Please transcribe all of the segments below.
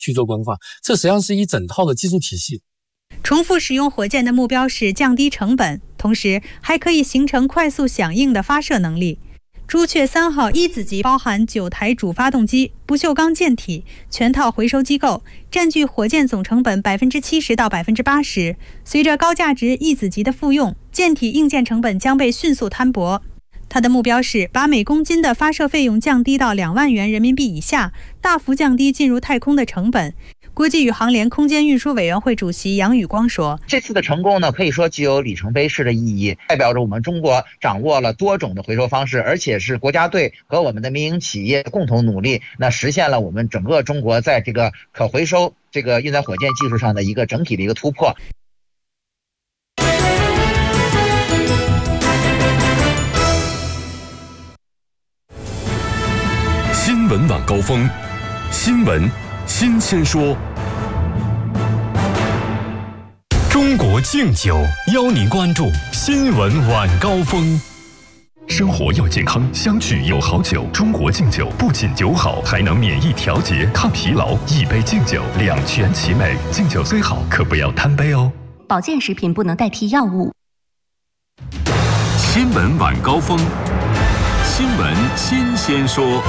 去做规划，这实际上是一整套的技术体系。 重复使用火箭的目标是降低成本，同时还可以形成快速响应的发射能力。朱雀3号一子级包含9台主发动机、不锈钢舰体、全套回收机构，占据火箭总成本70%到80%。随着高价值一子级的复用，舰体硬件成本将被迅速摊薄。它的目标是把每公斤的发射费用降低到2万元人民币以下，大幅降低进入太空的成本。国际宇航联空间运输委员会主席杨宇光说， 这次的成功呢，可以说具有里程碑式的意义，代表着我们中国掌握了多种的回收方式，而且是国家队和我们的民营企业共同努力，那实现了我们整个中国在这个可回收这个运载火箭技术上的一个整体的一个突破。 新闻晚高峰，新闻新鲜说。中国敬酒邀您关注新闻晚高峰。生活要健康，相聚有好酒。中国敬酒不仅酒好，还能免疫调节、抗疲劳。一杯敬酒，两全其美。敬酒虽好，可不要贪杯哦。 保健食品不能代替药物。 新闻晚高峰，新闻新鲜说。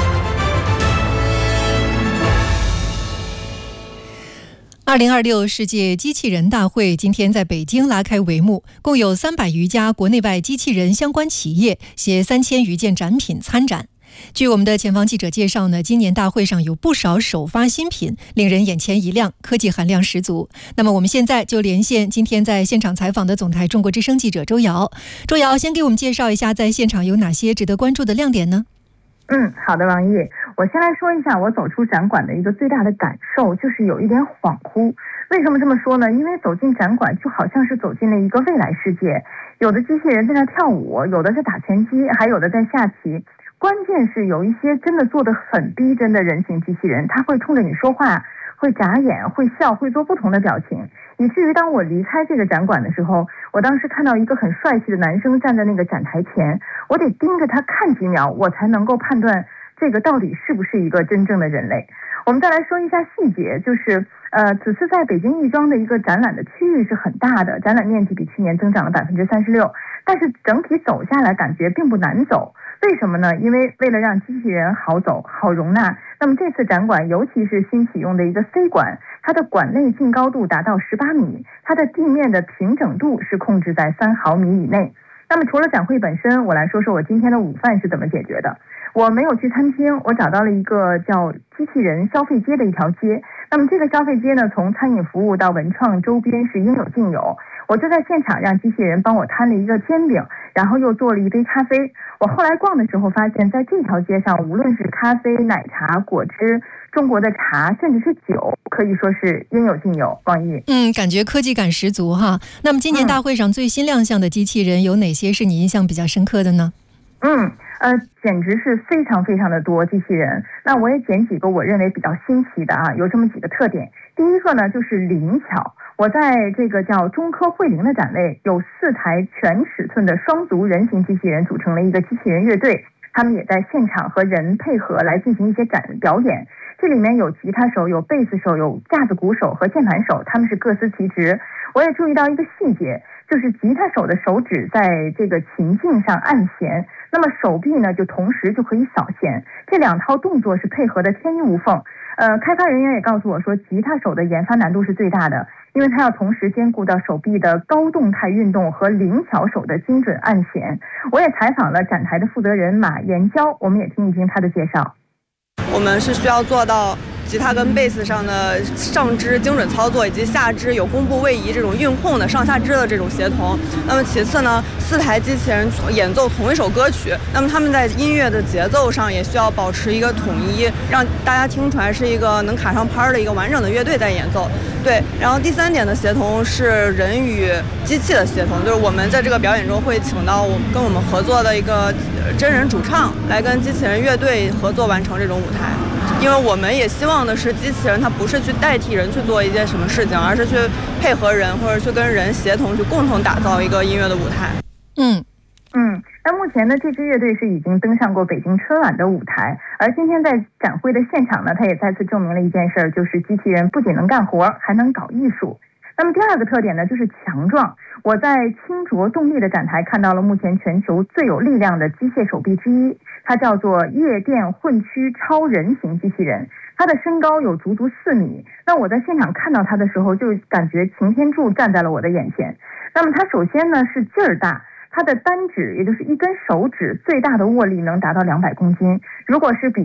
2026世界机器人大会今天在北京拉开帷幕，共有300余家国内外机器人相关企业携3000余件展品参展。据我们的前方记者介绍呢，今年大会上有不少首发新品，令人眼前一亮，科技含量十足。那么我们现在就连线今天在现场采访的总台中国之声记者周瑶。周瑶，先给我们介绍一下在现场有哪些值得关注的亮点呢？ 好的，王毅，我先来说一下我走出展馆的一个最大的感受，就是有一点恍惚。为什么这么说呢？因为走进展馆就好像是走进了一个未来世界，有的机器人在那跳舞，有的在打拳击，还有的在下棋。关键是有一些真的做得很逼真的人形机器人，它会冲着你说话，会眨眼，会笑，会做不同的表情，以至于当我离开这个展馆的时候，我当时看到一个很帅气的男生站在那个展台前，我得盯着他看几秒，我才能够判断这个到底是不是一个真正的人类。我们再来说一下细节，就是此次在北京亦庄的一个展览的区域是很大的，展览面积比去年增长了36%，但是整体走下来感觉并不难走。为什么呢？因为为了让机器人好走、好容纳，那么这次展馆尤其是新启用的一个 C 馆，它的馆内净高度达到18米，它的地面的平整度是控制在3毫米以内。那么除了展会本身，我来说说我今天的午饭是怎么解决的。我没有去餐厅，我找到了一个叫机器人消费街的一条街。那么这个消费街呢，从餐饮服务到文创周边是应有尽有。我就在现场让机器人帮我摊了一个煎饼，然后又做了一杯咖啡。我后来逛的时候发现，在这条街上，无论是咖啡、奶茶、果汁、中国的茶，甚至是酒，可以说是应有尽有。王毅， 感觉科技感十足哈。那么今年大会上最新亮相的机器人有哪些是你印象比较深刻的呢？ 简直是非常非常的多机器人。那我也捡几个我认为比较新奇的有这么几个特点。第一个呢，就是灵巧。我在这个叫中科汇灵的展位，有4台全尺寸的双足人形机器人组成了一个机器人乐队，他们也在现场和人配合来进行一些表演。这里面有吉他手、有贝斯手、有架子鼓手和键盘手，他们是各司其职。我也注意到一个细节，就是吉他手的手指在这个琴颈上按弦，那么手臂呢就同时就可以扫弦，这2套动作是配合的天衣无缝。开发人员也告诉我说，吉他手的研发难度是最大的，因为他要同时兼顾到手臂的高动态运动和灵巧手的精准按弦。我也采访了展台的负责人马延娇，我们也听一听他的介绍。 我们是需要做到吉他跟贝斯上的上肢精准操作，以及下肢有弓步位移这种运控的上下肢的这种协同。那么其次呢，4台机器人演奏同一首歌曲，那么他们在音乐的节奏上也需要保持一个统一，让大家听出来是一个能卡上拍的一个完整的乐队在演奏。对，然后第3点的协同是人与机器的协同，就是我们在这个表演中会请到跟我们合作的一个真人主唱来跟机器人乐队合作完成这种舞台。因为我们也希望的是，机器人它不是去代替人去做一件什么事情，而是去配合人或者去跟人协同，去共同打造一个音乐的舞台。 那目前呢，这支乐队是已经登上过北京春晚的舞台，而今天在展会的现场呢，它也再次证明了一件事儿，就是机器人不仅能干活，还能搞艺术。那么第二个特点呢，就是强壮。我在清浊动力的展台看到了目前全球最有力量的机械手臂之一，它叫做液电混驱超人型机器人，它的身高有足4米。那我在现场看到它的时候，就感觉擎天柱站在了我的眼前。那么它首先呢是劲儿大，它的单指也就是一根手指最大的握力能达到200公斤，如果是比